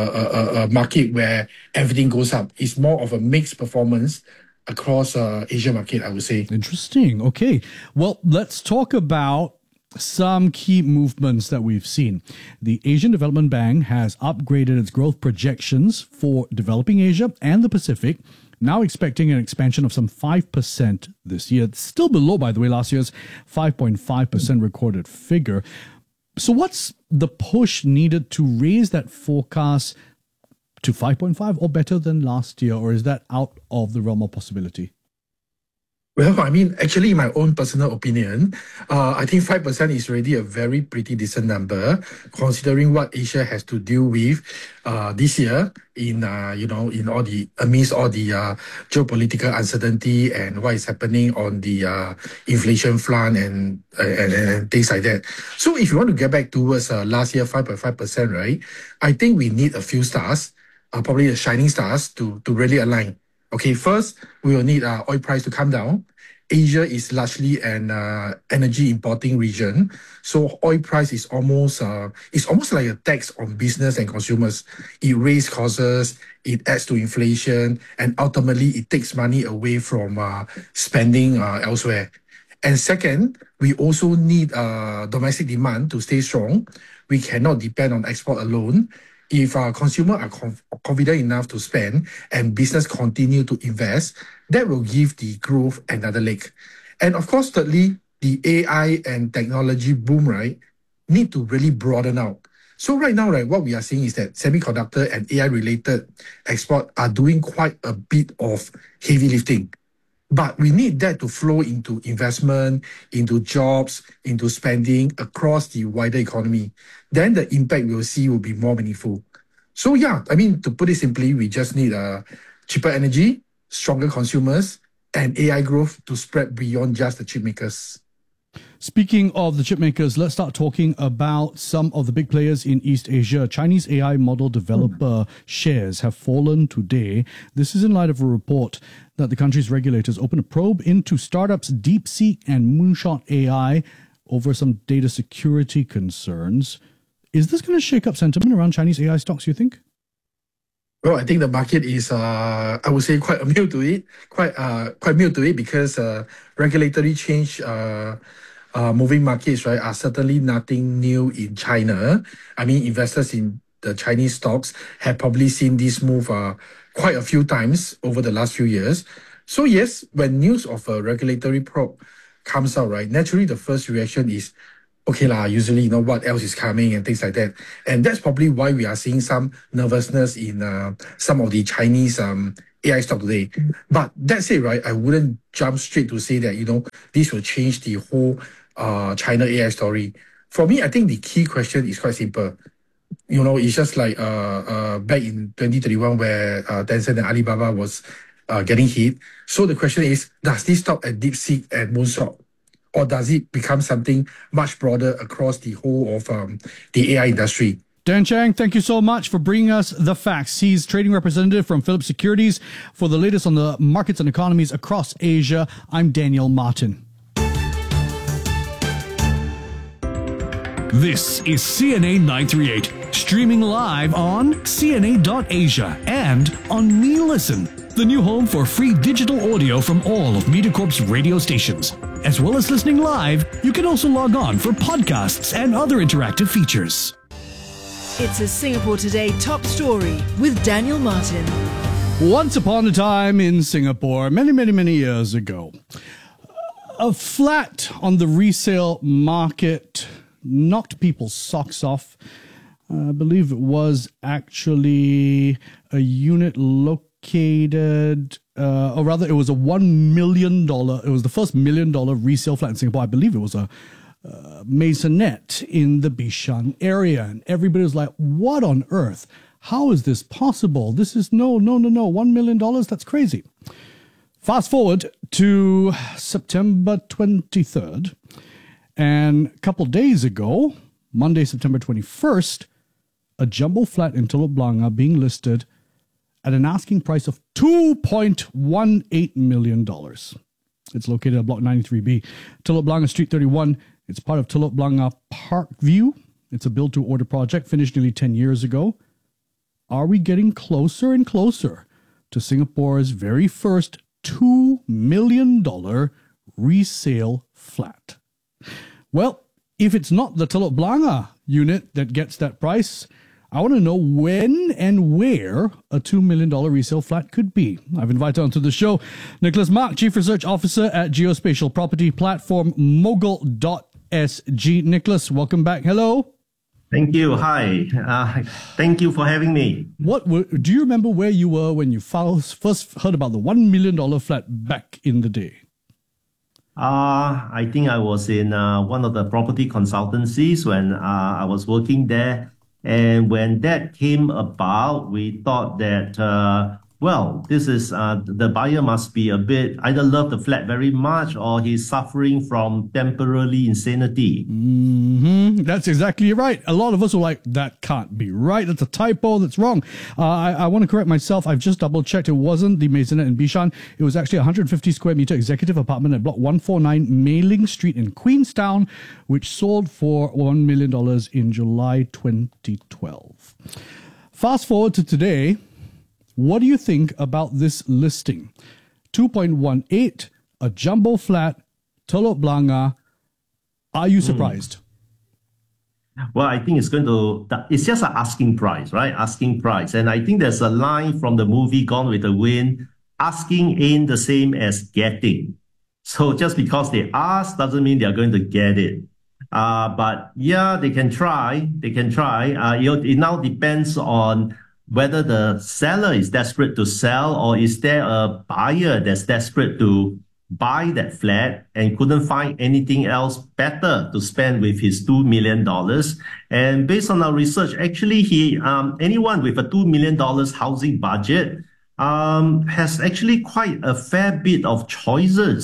Speaker 1: market where everything goes up. It's more of a mixed performance across Asia market, I would say.
Speaker 2: Interesting. Okay. Well, let's talk about some key movements that we've seen. The Asian Development Bank has upgraded its growth projections for developing Asia and the Pacific, now expecting an expansion of some 5% this year. It's still below, by the way, last year's 5.5% recorded figure. So what's the push needed to raise that forecast to 5.5 or better than last year, or is that out of the realm of possibility?
Speaker 1: Well, I mean, actually, in my own personal opinion, I think 5% is already a very pretty decent number, considering what Asia has to deal with this year in all the amidst all the geopolitical uncertainty and what is happening on the inflation front and things like that. So, if you want to get back towards last year 5.5%, right? I think we need a few stars, probably the shining stars, to really align. Okay, first, we will need oil price to come down. Asia is largely an energy importing region, so oil price is almost like a tax on business and consumers. It raises costs, it adds to inflation, and ultimately it takes money away from spending elsewhere. And second, we also need domestic demand to stay strong. We cannot depend on export alone. If consumers are confident enough to spend and business continue to invest, that will give the growth another leg. And of course, thirdly, the AI and technology boom, right, need to really broaden out. So right now, right, what we are seeing is that semiconductor and AI-related export are doing quite a bit of heavy lifting. But we need that to flow into investment, into jobs, into spending across the wider economy. Then the impact we'll see will be more meaningful. So yeah, I mean, to put it simply, we just need cheaper energy, stronger consumers, and AI growth to spread beyond just the chip makers.
Speaker 2: Speaking of the chip makers, let's start talking about some of the big players in East Asia. Chinese AI model developer shares have fallen today. This is in light of a report that the country's regulators opened a probe into startups DeepSeek and Moonshot AI over some data security concerns. Is this going to shake up sentiment around Chinese AI stocks, you think?
Speaker 1: Well, I think the market is, I would say, quite immune to it. Quite immune to it because regulatory change, moving markets, right, are certainly nothing new in China. I mean, investors in the Chinese stocks have probably seen this move quite a few times over the last few years. So yes, when news of a regulatory probe comes out, right, naturally the first reaction is, okay lah, usually, what else is coming and things like that. And that's probably why we are seeing some nervousness in some of the Chinese AI stock today. But that's it, right? I wouldn't jump straight to say that, this will change the whole China AI story. For me, I think the key question is quite simple. It's just like back in 2021 where Tencent and Alibaba was getting hit. So the question is, does this stop at DeepSeek and Moonshot? Or does it become something much broader across the whole of the AI industry?
Speaker 2: Dan Chang, thank you so much for bringing us the facts. He's trading representative from Phillip Securities. For the latest on the markets and economies across Asia, I'm Daniel Martin.
Speaker 7: This is CNA 938, streaming live on CNA.Asia and on MeListen, the new home for free digital audio from all of MediaCorp's radio stations. As well as listening live, you can also log on for podcasts and other interactive features.
Speaker 9: It's a Singapore Today top story with Daniel Martin.
Speaker 2: Once upon a time in Singapore, many years ago, a flat on the resale market knocked people's socks off. I believe it was actually a unit located, or rather it was a $1 million, it was the first $1 million resale flat in Singapore. I believe it was a maisonette in the Bishan area. And everybody was like, what on earth? How is this possible? This is no, $1 million, that's crazy. Fast forward to September 23rd, and a couple days ago, Monday, September 21st, a jumbo flat in Telok Blangah being listed at an asking price of $2.18 million. It's located at Block 93B, Telok Blangah Street 31. It's part of Telok Blangah Parkview. It's a build-to-order project finished nearly 10 years ago. Are we getting closer and closer to Singapore's very first $2 million resale flat? Well, if it's not the Telok Blangah unit that gets that price, I want to know when and where a $2 million resale flat could be. I've invited onto the show Nicholas Mak, Chief Research Officer at geospatial property platform Mogul.sg. Nicholas, welcome back. Hello.
Speaker 3: Thank you. Hi. Thank you for having me.
Speaker 2: Do you remember where you were when you first heard about the $1 million flat back in the day?
Speaker 3: I think I was in one of the property consultancies when I was working there. And when that came about, we thought that, this is, the buyer must be a bit, either love the flat very much or he's suffering from temporary insanity.
Speaker 2: That's exactly right. A lot of us were like, that can't be right. That's a typo. That's wrong. I want to correct myself. I've just double checked. It wasn't the maisonette in Bishan. It was actually a 150 square meter executive apartment at Block 149 Mei Ling Street in Queenstown, which sold for $1 million in July 2012. Fast forward to today. What do you think about this listing? 2.18, a jumbo flat, Telok Blangah. Are you surprised?
Speaker 3: Well, I think it's just an asking price, right? Asking price. And I think there's a line from the movie Gone with the Wind, asking ain't the same as getting. So just because they ask doesn't mean they're going to get it. But yeah, they can try. It now depends on whether the seller is desperate to sell or is there a buyer that's desperate to buy that flat and couldn't find anything else better to spend with his $2 million. And based on our research, actually, anyone with a $2 million housing budget has actually quite a fair bit of choices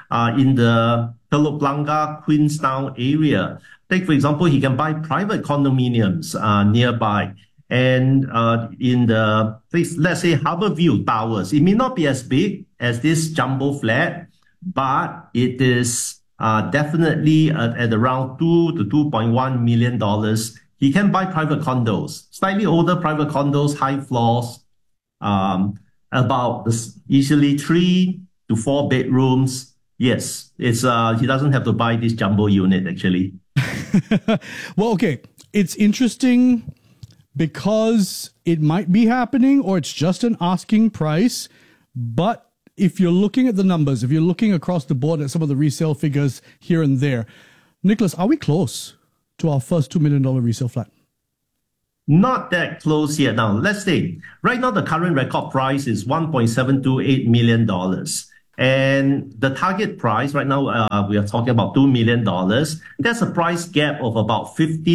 Speaker 3: in the Telok Blangah, Queenstown area. Take, for example, he can buy private condominiums nearby. And in the, let's say, Harbourview Towers, it may not be as big as this jumbo flat, but it is definitely at around $2 to $2.1 million. He can buy private condos, slightly older private condos, high floors, about easily 3 to 4 bedrooms. Yes, it's he doesn't have to buy this jumbo unit, actually.
Speaker 2: Well, okay. It's interesting because it might be happening or it's just an asking price. But if you're looking at the numbers, if you're looking across the board at some of the resale figures here and there, Nicholas, are we close to our first $2 million resale flat?
Speaker 3: Not that close yet. Now, let's say right now the current record price is $1.728 million. And the target price right now, we are talking about $2 million. That's a price gap of about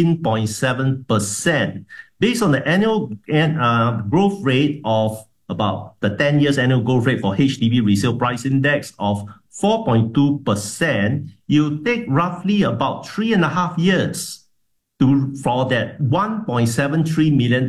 Speaker 3: 15.7%. Based on the annual growth rate of about the 10 years annual growth rate for HDB resale price index of 4.2%, you take roughly about 3.5 years for that $1.73 million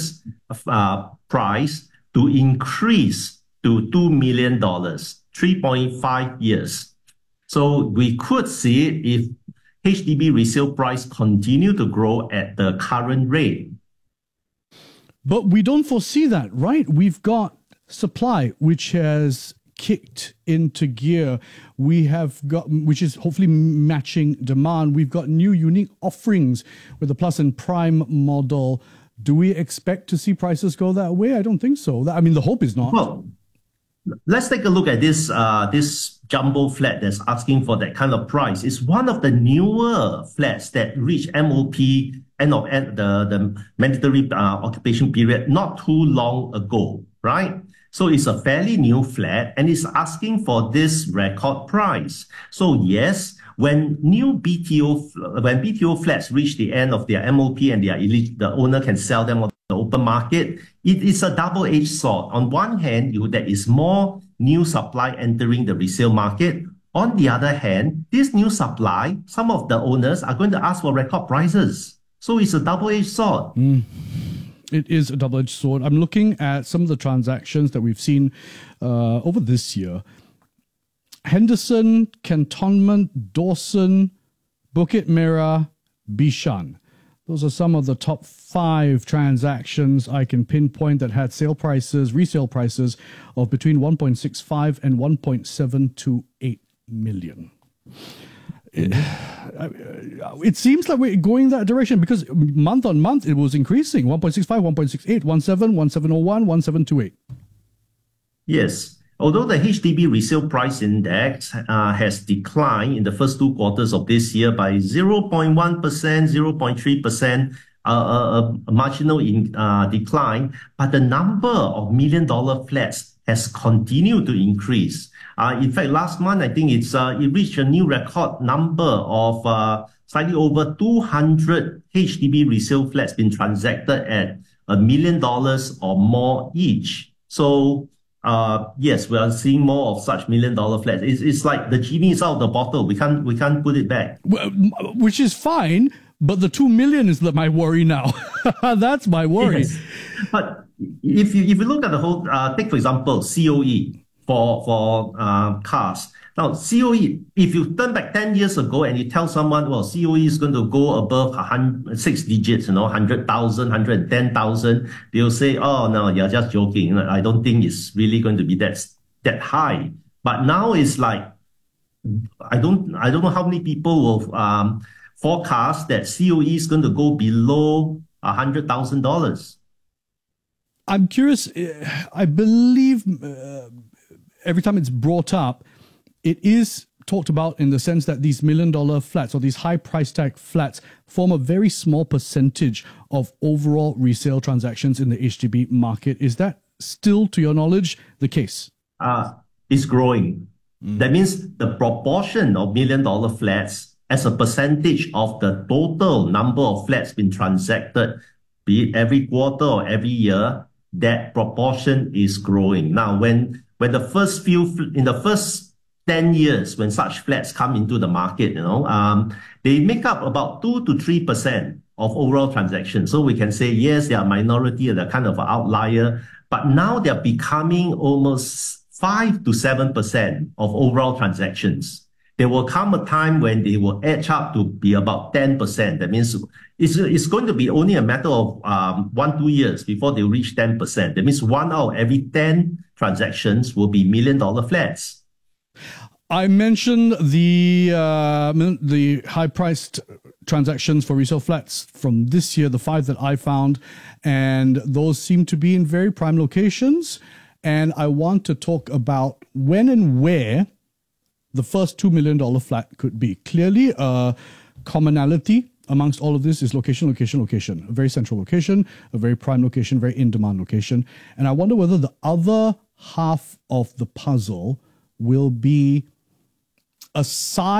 Speaker 3: price to increase to $2 million, 3.5 years. So we could see it if HDB resale price continue to grow at the current rate.
Speaker 2: But we don't foresee that, right? We've got supply, which has kicked into gear. We have got, which is hopefully matching demand. We've got new unique offerings with the Plus and Prime model. Do we expect to see prices go that way? I don't think so. I mean, the hope is not.
Speaker 3: Well, let's take a look at this this jumbo flat that's asking for that kind of price. It's one of the newer flats that reached MOP end of the mandatory occupation period not too long ago, right? So it's a fairly new flat and it's asking for this record price. So yes, when BTO flats reach the end of their MOP and the owner can sell them on the open market, it is a double-edged sword. On one hand, there is more new supply entering the resale market. On the other hand, this new supply, some of the owners are going to ask for record prices. So it's a double-edged sword.
Speaker 2: It is a double-edged sword. I'm looking at some of the transactions that we've seen over this year. Henderson, Cantonment, Dawson, Bukit Merah, Bishan. Those are some of the top 5 transactions I can pinpoint that had resale prices of between 1.65 and 1.728 million. It seems like we're going that direction because month on month it was increasing 1.65, 1.68, 17, 1701, 1728.
Speaker 3: Yes. Although the HDB resale price index has declined in the first 2 quarters of this year by 0.1%, 0.3%, a marginal decline, but the number of $1 million flats has continued to increase. In fact, last month, I think it reached a new record number of slightly over 200 HDB resale flats being transacted at $1 million or more each. So, yes, we are seeing more of such $1 million flats. It's like the genie is out of the bottle. We can't put it back.
Speaker 2: Well, which is fine, but the 2 million is my worry now. That's my worry.
Speaker 3: Yes. But if you look at the whole, take for example COE for cars. Now COE, if you turn back 10 years ago and you tell someone, well, COE is going to go above 6 digits, 100,000, 110,000, they'll say, oh no, you're just joking. I don't think it's really going to be that high. But now it's like, I don't know how many people will forecast that COE is going to go below $100,000.
Speaker 2: I'm curious. I believe every time it's brought up, it is talked about in the sense that these $1 million flats or these high price tag flats form a very small percentage of overall resale transactions in the HDB market. Is that still, to your knowledge, the case?
Speaker 3: It's growing. That means the proportion of $1 million flats as a percentage of the total number of flats being transacted, be it every quarter or every year, that proportion is growing. Now, when the first 10 years when such flats come into the market, they make up about 2 to 3% of overall transactions. So we can say, yes, they are a minority, they're kind of an outlier, but now they're becoming almost 5 to 7% of overall transactions. There will come a time when they will edge up to be about 10%. That means it's going to be only a matter of 1-2 years before they reach 10%. That means 1 out of every 10 transactions will be $1 million flats.
Speaker 2: I mentioned the high-priced transactions for resale flats from this year, the 5 that I found, and those seem to be in very prime locations. And I want to talk about when and where the first $2 million flat could be. Clearly, a commonality amongst all of this is location, location, location. A very central location, a very prime location, very in-demand location. And I wonder whether the other half of the puzzle will be aside